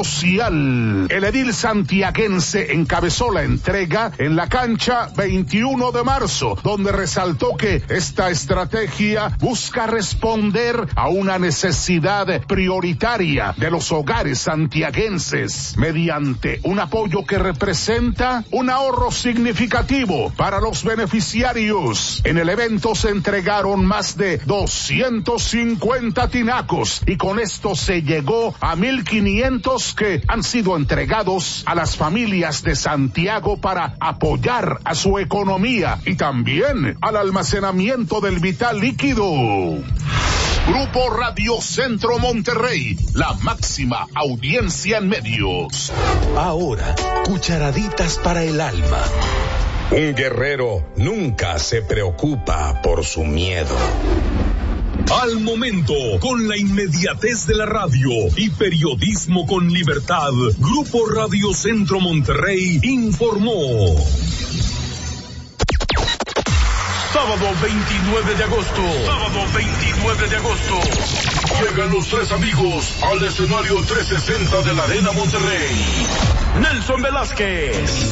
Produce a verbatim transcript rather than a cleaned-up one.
social. El edil santiaguense encabezó la entrega en la cancha veintiuno de marzo, donde resaltó que esta estrategia busca responder a una necesidad prioritaria de los hogares santiaguenses mediante un apoyo que representa un ahorro significativo para los beneficiarios. En el evento se entregaron más de doscientos cincuenta tinacos y con esto se llegó a mil quinientos que han sido entregados a las familias de Santiago para apoyar a su economía y también al almacenamiento del vital líquido. Grupo Radio Centro Monterrey, la máxima audiencia en medios. Ahora, cucharaditas para el alma. Un guerrero nunca se preocupa por su miedo. Al momento, con la inmediatez de la radio y periodismo con libertad, Grupo Radio Centro Monterrey informó. Sábado veintinueve de agosto. Sábado veintinueve de agosto. Llegan los tres amigos al escenario trescientos sesenta de la Arena Monterrey. Nelson Velázquez,